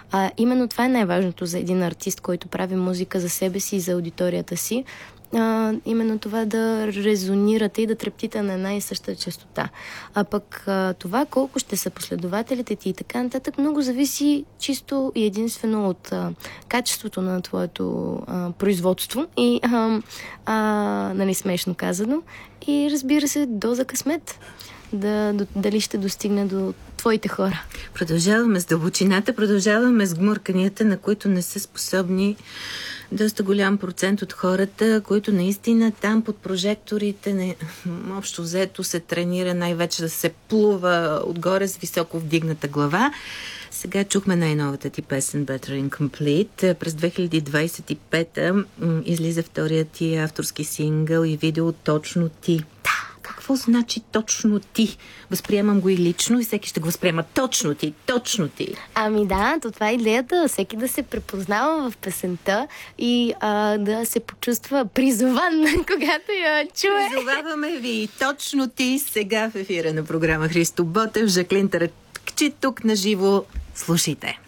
Именно това е най-важното за един артист, който прави музика за себе си и за аудиторията си. Именно това да резонирате и да трептите на една и съща честота. А пък това колко ще са последователите ти и така нататък много зависи чисто и единствено от качеството на твоето производство и нали, смешно казано, и разбира се доза късмет дали ще достигне до твоите хора. Продължаваме с дълбочината, продължаваме с гмурканията, на които не са способни доста голям процент от хората, които наистина там под прожекторите общо взето се тренира най-вече да се плува отгоре с високо вдигната глава. Сега чухме най-новата ти песен Better Incomplete. През 2025 излиза вторият ти авторски сингъл и видео Точно ти. Какво значи точно ти? Възприемам го и лично и всеки ще го възприема точно ти, точно ти. Ами да, това е идеята. Всеки да се препознава в песента и да се почувства призован, когато я чуе. Призоваваме ви точно ти сега в ефира на програма Христо Ботев. Жаклин Таракчи тук на живо. Слушайте.